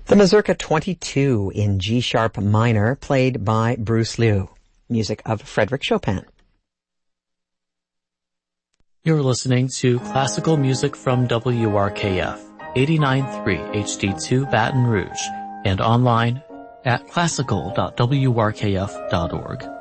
The Mazurka 22 in G-sharp minor, played by Bruce Liu. Music of Frédéric Chopin. You're listening to classical music from WRKF, 89.3 HD2 Baton Rouge, and online at classical.wrkf.org.